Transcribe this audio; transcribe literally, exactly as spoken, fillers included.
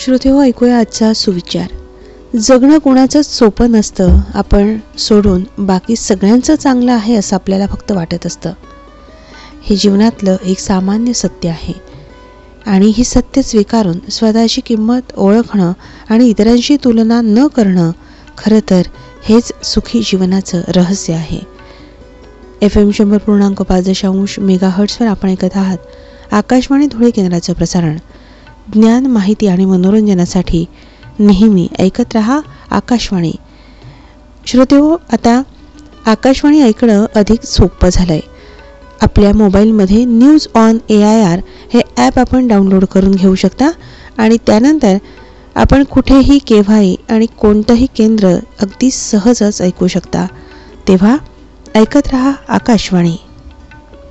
श्रोतेहो, ऐकूया आजचा सुविचार. जगणं कोणाचंच सोपं नसतं. आपण सोडून बाकी सगळ्यांचं चांगलं आहे असं आपल्याला फक्त वाटत असतं. हे जीवनातलं एक सामान्य सत्य आहे आणि ही सत्य स्वीकारून स्वतःची किंमत ओळखणं आणि इतरांशी तुलना न करणं खरं तर हेच सुखी जीवनाचं रहस्य आहे. एफ एम शंभर पूर्णांक पाच दशांश मेगा हर्ट्सवर आपण ऐकत आहात आकाशवाणी धुळे केंद्राचं प्रसारण. ज्ञान, माहिती आणि मनोरंजनासाठी नेहमी ऐकत रहा आकाशवाणी. श्रोतेहो, आता आकाशवाणी ऐकणं अधिक सोपं झालंय. आपल्या मोबाईलमध्ये news on A I R हे ॲप आपण डाउनलोड करून घेऊ शकता आणि त्यानंतर आपण कुठेही केव्हाही आणि कोणतंही केंद्र अगदी सहजच ऐकू शकता. तेव्हा ऐकत रहा आकाशवाणी.